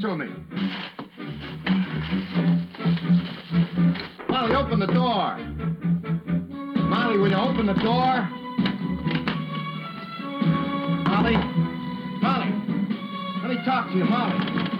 to me. Molly, open the door. Molly, will you open the door? Molly? Molly? Let me talk to you, Molly.